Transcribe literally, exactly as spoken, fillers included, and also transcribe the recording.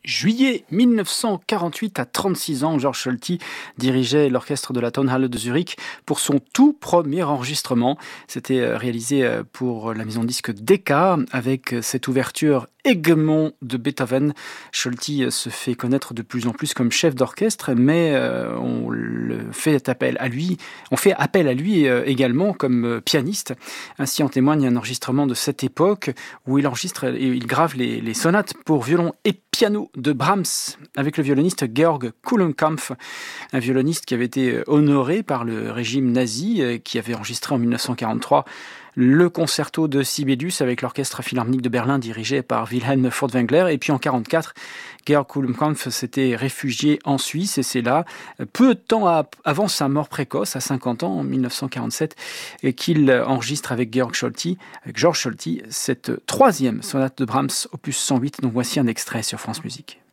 Juillet mille neuf cent quarante-huit, à trente-six ans, Georg Solti dirigeait l'orchestre de la Tonhalle de Zurich pour son tout premier enregistrement. C'était réalisé pour la maison de disque Decca avec cette ouverture Egmont de Beethoven. Solti se fait connaître de plus en plus comme chef d'orchestre, mais on le fait appel à lui. On fait appel à lui également comme pianiste. Ainsi en témoigne un enregistrement de cette époque où il enregistre et il grave les, les sonates pour violon et piano de Brahms avec le violoniste Georg Kulenkampff, un violoniste qui avait été honoré par le régime nazi, qui avait enregistré en mille neuf cent quarante-trois le concerto de Sibelius avec l'orchestre philharmonique de Berlin dirigé par Wilhelm Furtwängler. Et puis en quarante-quatre, Georg Kulenkampff s'était réfugié en Suisse et c'est là, peu de temps avant sa mort précoce, à cinquante ans, en mille neuf cent quarante-sept, qu'il enregistre avec Georg Solti, avec Georg Solti, cette troisième sonate de Brahms, opus cent huit. Donc voici un extrait sur France Musique.